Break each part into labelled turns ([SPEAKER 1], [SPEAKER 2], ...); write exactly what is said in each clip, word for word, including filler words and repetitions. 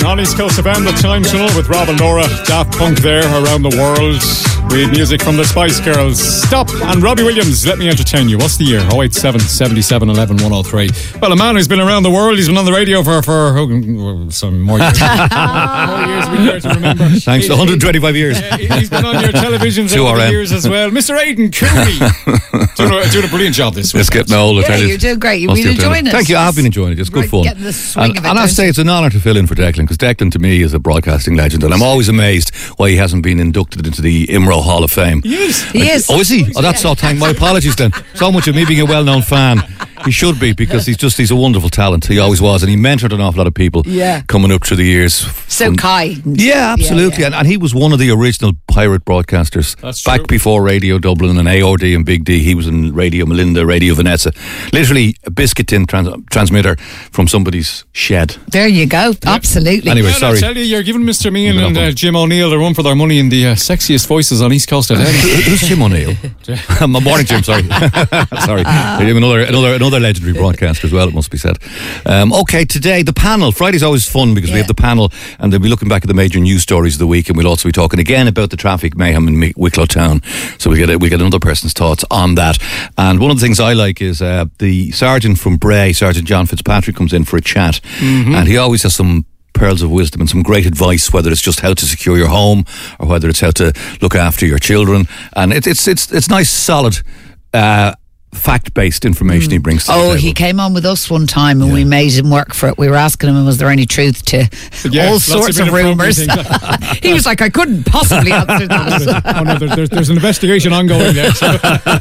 [SPEAKER 1] on East Coast F M, the Time Tunnel with Rob and Laura. Daft Punk there, Around the World. We had music from the Spice Girls. Stop and Robbie Williams, Let Me Entertain You. What's the year? oh eight seven, seven seven, eleven, one oh three. Well, a man who's been around the world, he's been on the radio for, for oh, some more years. more years we care to remember.
[SPEAKER 2] Thanks to one hundred twenty-five years.
[SPEAKER 1] Uh, he's been on your televisions over the years as well. Mister Aidan Cooney. doing, a, doing a brilliant job this week.
[SPEAKER 2] It's getting old, I tell
[SPEAKER 3] yeah,
[SPEAKER 2] you.
[SPEAKER 3] you're doing great. You've been enjoying it.
[SPEAKER 2] Thank you, I have been enjoying it. It's good
[SPEAKER 3] right,
[SPEAKER 2] fun.
[SPEAKER 3] Getting the swing
[SPEAKER 2] and,
[SPEAKER 3] of it,
[SPEAKER 2] and I say it's an honour to fill in for Declan, because Declan to me is a broadcasting legend, and I'm always amazed why he hasn't been inducted into the I M R O Hall of Fame.
[SPEAKER 1] He is.
[SPEAKER 3] He
[SPEAKER 2] like,
[SPEAKER 3] is.
[SPEAKER 2] Oh, is he? Oh, that's all. Thank my apologies then. So much of me being a well-known fan. He should be, because he's just he's a wonderful talent. He always was, and he mentored an awful lot of people.
[SPEAKER 3] Yeah.
[SPEAKER 2] Coming up through the years.
[SPEAKER 3] So
[SPEAKER 2] From,
[SPEAKER 3] kind.
[SPEAKER 2] Yeah, absolutely.
[SPEAKER 3] Yeah, yeah.
[SPEAKER 2] And, and he was one of the original pirate broadcasters.
[SPEAKER 1] That's
[SPEAKER 2] back
[SPEAKER 1] true.
[SPEAKER 2] before Radio Dublin and A R D and Big D. He was in Radio Melinda, Radio Vanessa. Literally a biscuit tin trans- transmitter from somebody's shed.
[SPEAKER 3] There you go. Absolutely.
[SPEAKER 2] Anyway,
[SPEAKER 1] Yeah,
[SPEAKER 2] sorry.
[SPEAKER 1] I tell you, you're giving Mister Meehan
[SPEAKER 2] I'm
[SPEAKER 1] and
[SPEAKER 2] gonna
[SPEAKER 1] uh, Jim O'Neill a run for their money in the uh, sexiest voices on East Coast F M.
[SPEAKER 2] Who's Jim O'Neill? My morning, Jim. Sorry, sorry. Another, another, another legendary broadcaster as well. It must be said. Um, okay, today the panel. Friday's always fun because
[SPEAKER 3] Yeah.
[SPEAKER 2] we have the panel, and then we'll be looking back at the major news stories of the week, and we'll also be talking again about the traffic mayhem in Mi- Wicklow Town. So we get a, we get another person's thoughts on that. And one of the things I like is uh, the sergeant from Bray, Sergeant John Fitzpatrick, comes in for a chat,
[SPEAKER 1] Mm-hmm.
[SPEAKER 2] and he always has some pearls of wisdom and some great advice, whether it's just how to secure your home or whether it's how to look after your children. And it, it's it's it's nice, solid, uh, fact-based information he brings to the
[SPEAKER 3] Oh,
[SPEAKER 2] table.
[SPEAKER 3] he came on with us one time and
[SPEAKER 2] Yeah.
[SPEAKER 3] we made him work for it. We were asking him, was there any truth to
[SPEAKER 1] Yeah,
[SPEAKER 3] all
[SPEAKER 1] lots
[SPEAKER 3] sorts
[SPEAKER 1] of
[SPEAKER 3] of rumours?
[SPEAKER 1] inappropriate
[SPEAKER 3] He was like, I couldn't possibly answer that.
[SPEAKER 1] oh no, there, there's, there's an investigation ongoing there. So.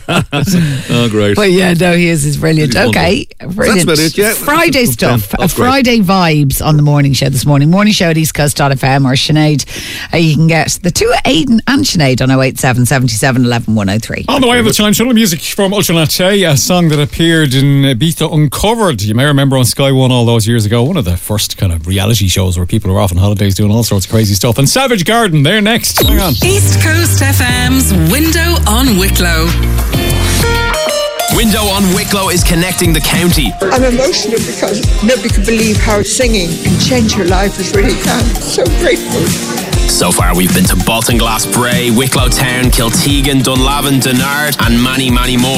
[SPEAKER 2] Oh, great.
[SPEAKER 3] But yeah, no, he is. He's brilliant.
[SPEAKER 2] He's
[SPEAKER 3] Okay, brilliant.
[SPEAKER 2] That's about it, yeah.
[SPEAKER 3] Friday
[SPEAKER 2] That's
[SPEAKER 3] stuff.
[SPEAKER 2] ten. That's
[SPEAKER 3] Uh, Friday vibes on the morning show this morning. Morning show at East Coast dot F M or Sinead. Uh, you can get the two Aidan and Sinead on oh eight seven, seven seven, eleven, one oh three.
[SPEAKER 1] On the way of the Time Tunnel, music from Ultranache, a song that appeared in Ibiza Uncovered. You may remember on Sky One all those years ago, one of the first kind of reality shows where people are off on holidays doing all sorts of crazy stuff. And Savage Garden, they're next. Hang on.
[SPEAKER 4] East Coast F M's Window on Wicklow.
[SPEAKER 5] Window on Wicklow is connecting the county.
[SPEAKER 6] I'm emotional because nobody can believe how singing can change your life. It really can. So grateful.
[SPEAKER 5] So far we've been to Baltinglass, Bray, Wicklow Town, Kiltegan, Dunlavin, Dunard and many, many more.